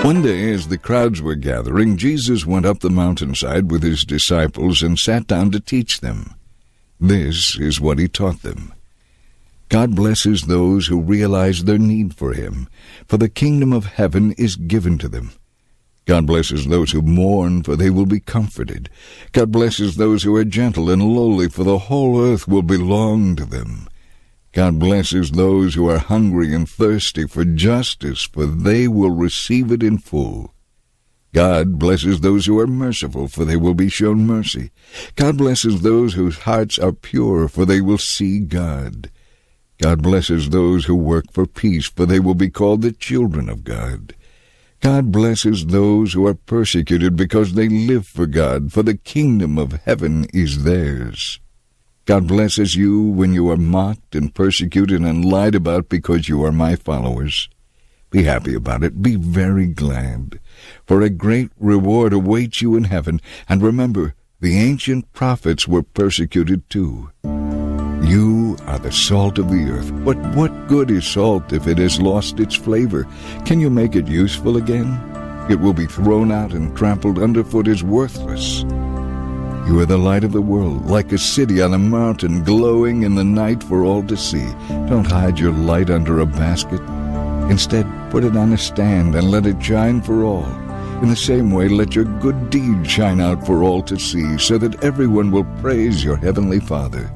One day, as the crowds were gathering, Jesus went up the mountainside with his disciples and sat down to teach them. This is what he taught them. God blesses those who realize their need for him, for the kingdom of heaven is given to them. God blesses those who mourn, for they will be comforted. God blesses those who are gentle and lowly, for the whole earth will belong to them. God blesses those who are hungry and thirsty for justice, for they will receive it in full. God blesses those who are merciful, for they will be shown mercy. God blesses those whose hearts are pure, for they will see God. God blesses those who work for peace, for they will be called the children of God. God blesses those who are persecuted because they live for God, for the kingdom of heaven is theirs. God blesses you when you are mocked and persecuted and lied about because you are my followers. Be happy about it. Be very glad, for a great reward awaits you in heaven. And remember, the ancient prophets were persecuted too. You are the salt of the earth. But what good is salt if it has lost its flavor? Can you make it useful again? It will be thrown out and trampled underfoot as worthless. You are the light of the world, like a city on a mountain, glowing in the night for all to see. Don't hide your light under a basket. Instead, put it on a stand and let it shine for all. In the same way, let your good deeds shine out for all to see, so that everyone will praise your heavenly Father.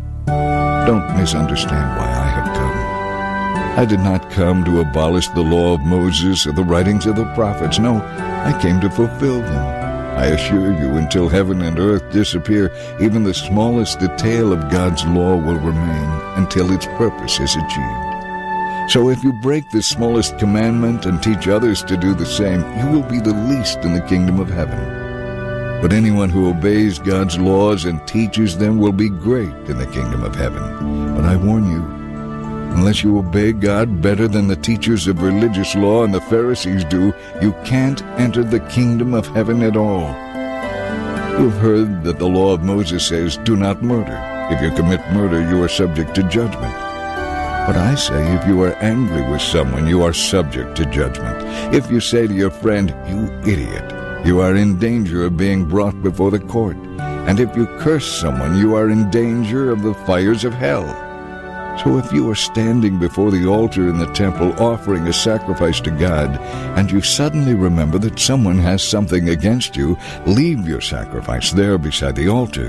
Don't misunderstand why I have come. I did not come to abolish the law of Moses or the writings of the prophets. No, I came to fulfill them. I assure you, until heaven and earth disappear, even the smallest detail of God's law will remain until its purpose is achieved. So if you break the smallest commandment and teach others to do the same, you will be the least in the kingdom of heaven. But anyone who obeys God's laws and teaches them will be great in the kingdom of heaven. But I warn you, unless you obey God better than the teachers of religious law and the Pharisees do, you can't enter the kingdom of heaven at all. You've heard that the law of Moses says, "Do not murder. If you commit murder, you are subject to judgment." But I say, if you are angry with someone, you are subject to judgment. If you say to your friend, "You idiot," you are in danger of being brought before the court. And if you curse someone, you are in danger of the fires of hell. So if you are standing before the altar in the temple offering a sacrifice to God, and you suddenly remember that someone has something against you, leave your sacrifice there beside the altar.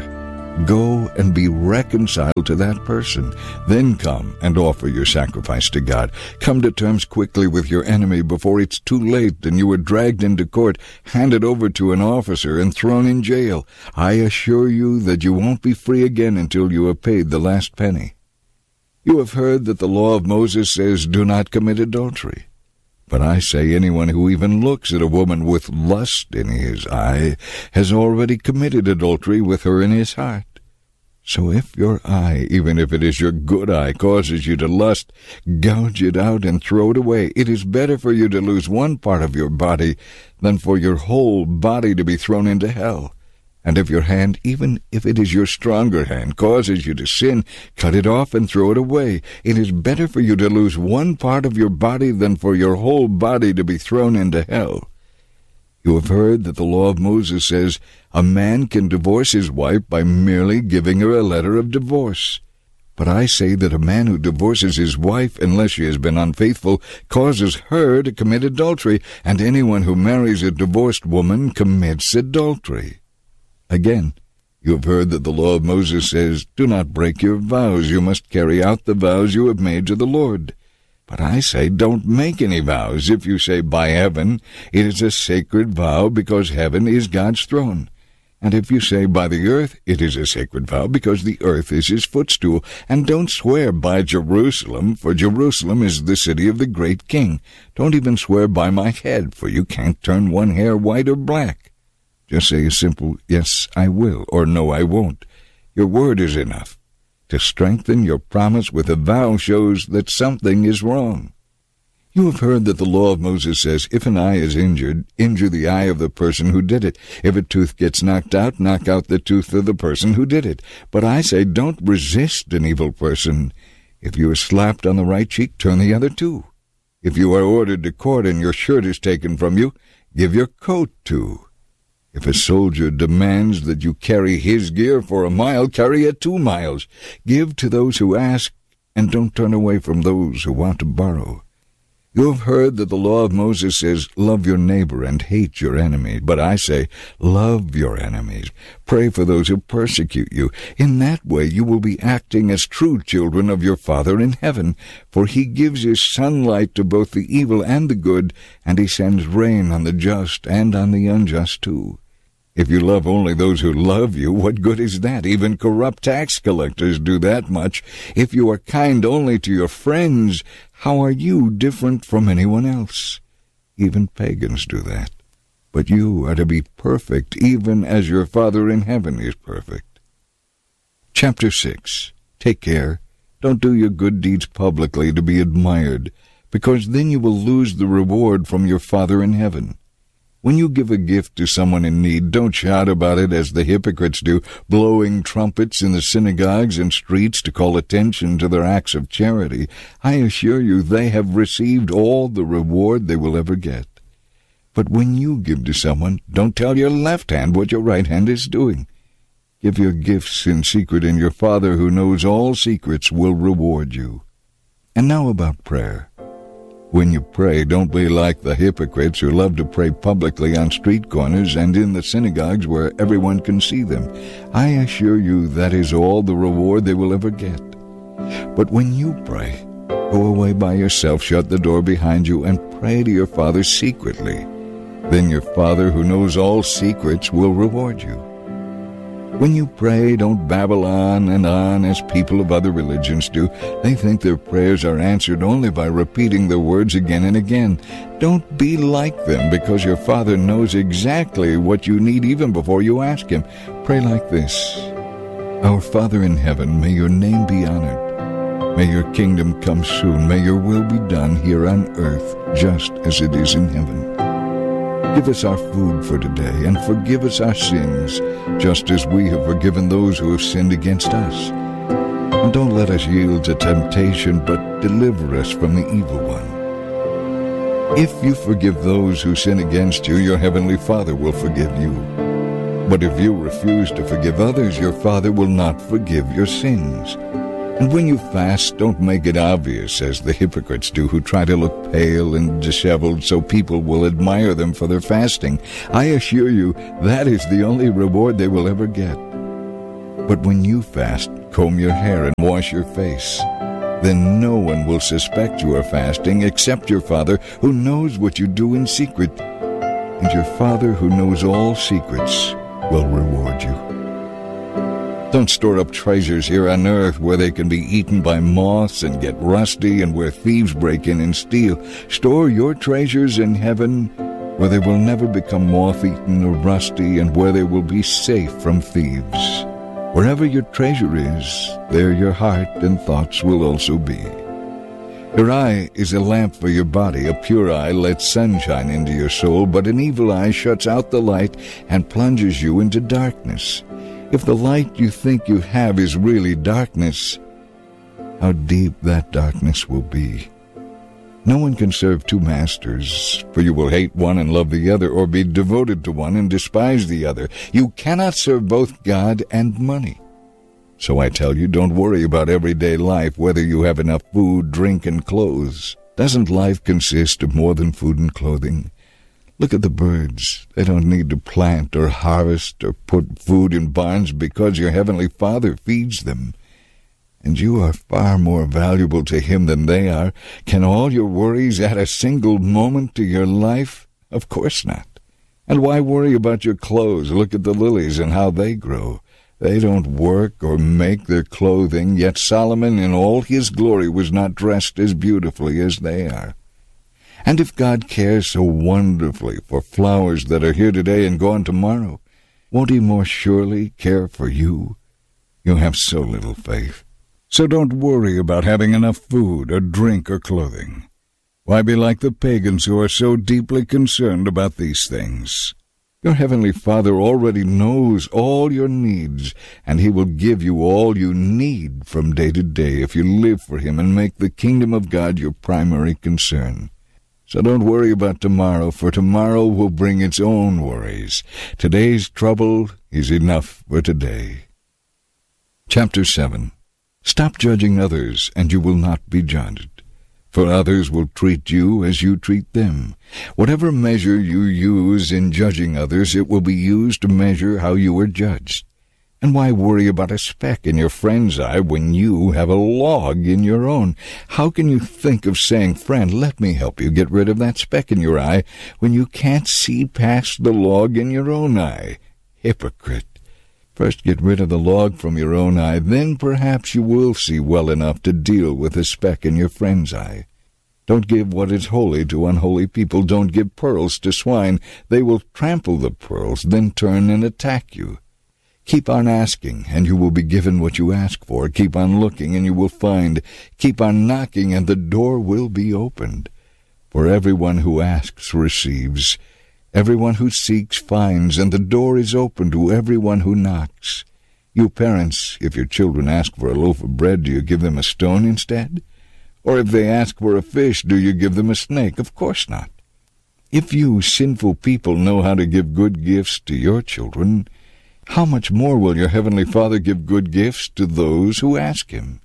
Go and be reconciled to that person. Then come and offer your sacrifice to God. Come to terms quickly with your enemy before it's too late and you are dragged into court, handed over to an officer, and thrown in jail. I assure you that you won't be free again until you have paid the last penny. You have heard that the law of Moses says, "Do not commit adultery." But I say anyone who even looks at a woman with lust in his eye has already committed adultery with her in his heart. So if your eye, even if it is your good eye, causes you to lust, gouge it out and throw it away. It is better for you to lose one part of your body than for your whole body to be thrown into hell. And if your hand, even if it is your stronger hand, causes you to sin, cut it off and throw it away. It is better for you to lose one part of your body than for your whole body to be thrown into hell. You have heard that the law of Moses says a man can divorce his wife by merely giving her a letter of divorce. But I say that a man who divorces his wife, unless she has been unfaithful, causes her to commit adultery, and anyone who marries a divorced woman commits adultery. Again, you have heard that the law of Moses says, "Do not break your vows. You must carry out the vows you have made to the Lord." But I say, don't make any vows. If you say, "By heaven," it is a sacred vow because heaven is God's throne. And if you say, "By the earth," it is a sacred vow because the earth is his footstool. And don't swear by Jerusalem, for Jerusalem is the city of the great king. Don't even swear by my head, for you can't turn one hair white or black. Just say a simple, "Yes, I will," or "No, I won't." Your word is enough. To strengthen your promise with a vow shows that something is wrong. You have heard that the law of Moses says, if an eye is injured, injure the eye of the person who did it. If a tooth gets knocked out, knock out the tooth of the person who did it. But I say, don't resist an evil person. If you are slapped on the right cheek, turn the other too. If you are ordered to court and your shirt is taken from you, give your coat too. If a soldier demands that you carry his gear for a mile, carry it 2 miles. Give to those who ask, and don't turn away from those who want to borrow. You have heard that the law of Moses says, love your neighbor and hate your enemy. But I say, love your enemies. Pray for those who persecute you. In that way you will be acting as true children of your Father in heaven. For he gives his sunlight to both the evil and the good, and he sends rain on the just and on the unjust too. If you love only those who love you, what good is that? Even corrupt tax collectors do that much. If you are kind only to your friends, how are you different from anyone else? Even pagans do that. But you are to be perfect, even as your Father in heaven is perfect. Chapter 6. Take care. Don't do your good deeds publicly to be admired, because then you will lose the reward from your Father in heaven. When you give a gift to someone in need, don't shout about it as the hypocrites do, blowing trumpets in the synagogues and streets to call attention to their acts of charity. I assure you they have received all the reward they will ever get. But when you give to someone, don't tell your left hand what your right hand is doing. Give your gifts in secret, and your Father who knows all secrets will reward you. And now about prayer. When you pray, don't be like the hypocrites who love to pray publicly on street corners and in the synagogues where everyone can see them. I assure you that is all the reward they will ever get. But when you pray, go away by yourself, shut the door behind you, and pray to your Father secretly. Then your Father who knows all secrets will reward you. When you pray, don't babble on and on as people of other religions do. They think their prayers are answered only by repeating their words again and again. Don't be like them, because your Father knows exactly what you need even before you ask him. Pray like this. Our Father in heaven, may your name be honored. May your kingdom come soon. May your will be done here on earth, just as it is in heaven. Give us our food for today, and forgive us our sins, just as we have forgiven those who have sinned against us. And don't let us yield to temptation, but deliver us from the evil one. If you forgive those who sin against you, your heavenly Father will forgive you. But if you refuse to forgive others, your Father will not forgive your sins. And when you fast, don't make it obvious, as the hypocrites do, who try to look pale and disheveled so people will admire them for their fasting. I assure you, that is the only reward they will ever get. But when you fast, comb your hair and wash your face. Then no one will suspect you are fasting except your Father, who knows what you do in secret. And your Father, who knows all secrets, will reward you. Don't store up treasures here on earth where they can be eaten by moths and get rusty, and where thieves break in and steal. Store your treasures in heaven where they will never become moth-eaten or rusty, and where they will be safe from thieves. Wherever your treasure is, there your heart and thoughts will also be. Your eye is a lamp for your body. A pure eye lets sunshine into your soul, but an evil eye shuts out the light and plunges you into darkness. If the light you think you have is really darkness, how deep that darkness will be. No one can serve two masters, for you will hate one and love the other, or be devoted to one and despise the other. You cannot serve both God and money. So I tell you, don't worry about everyday life, whether you have enough food, drink, and clothes. Doesn't life consist of more than food and clothing? Look at the birds. They don't need to plant or harvest or put food in barns, because your heavenly Father feeds them. And you are far more valuable to him than they are. Can all your worries add a single moment to your life? Of course not. And why worry about your clothes? Look at the lilies and how they grow. They don't work or make their clothing, yet Solomon in all his glory was not dressed as beautifully as they are. And if God cares so wonderfully for flowers that are here today and gone tomorrow, won't he more surely care for you? You have so little faith. So don't worry about having enough food or drink or clothing. Why be like the pagans who are so deeply concerned about these things? Your heavenly Father already knows all your needs, and he will give you all you need from day to day if you live for him and make the kingdom of God your primary concern. So don't worry about tomorrow, for tomorrow will bring its own worries. Today's trouble is enough for today. Chapter 7. Stop judging others, and you will not be judged. For others will treat you as you treat them. Whatever measure you use in judging others, it will be used to measure how you are judged. And why worry about a speck in your friend's eye when you have a log in your own? How can you think of saying, "Friend, let me help you get rid of that speck in your eye," when you can't see past the log in your own eye? Hypocrite! First get rid of the log from your own eye, then perhaps you will see well enough to deal with the speck in your friend's eye. Don't give what is holy to unholy people. Don't give pearls to swine. They will trample the pearls, then turn and attack you. Keep on asking, and you will be given what you ask for. Keep on looking, and you will find. Keep on knocking, and the door will be opened. For everyone who asks receives. Everyone who seeks finds, and the door is open to everyone who knocks. You parents, if your children ask for a loaf of bread, do you give them a stone instead? Or if they ask for a fish, do you give them a snake? Of course not. If you sinful people know how to give good gifts to your children, how much more will your heavenly Father give good gifts to those who ask him?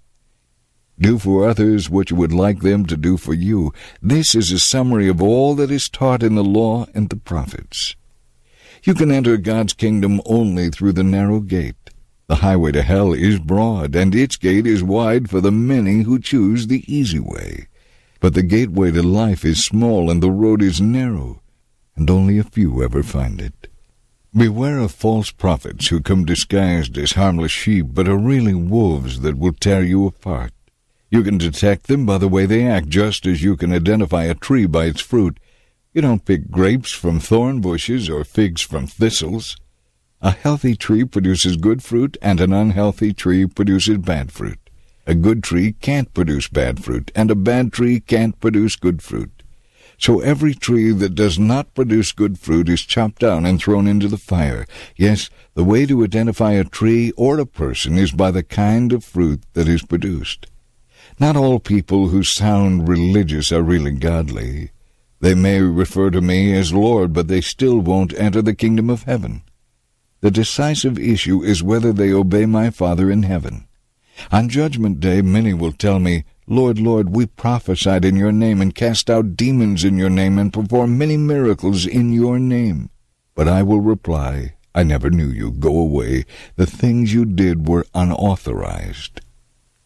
Do for others what you would like them to do for you. This is a summary of all that is taught in the law and the prophets. You can enter God's kingdom only through the narrow gate. The highway to hell is broad, and its gate is wide for the many who choose the easy way. But the gateway to life is small, and the road is narrow, and only a few ever find it. Beware of false prophets who come disguised as harmless sheep, but are really wolves that will tear you apart. You can detect them by the way they act, just as you can identify a tree by its fruit. You don't pick grapes from thorn bushes or figs from thistles. A healthy tree produces good fruit, and an unhealthy tree produces bad fruit. A good tree can't produce bad fruit, and a bad tree can't produce good fruit. So every tree that does not produce good fruit is chopped down and thrown into the fire. Yes, the way to identify a tree or a person is by the kind of fruit that is produced. Not all people who sound religious are really godly. They may refer to me as Lord, but they still won't enter the kingdom of heaven. The decisive issue is whether they obey my Father in heaven. On Judgment Day, many will tell me, "Lord, Lord, we prophesied in your name and cast out demons in your name and performed many miracles in your name." But I will reply, "I never knew you. Go away. The things you did were unauthorized."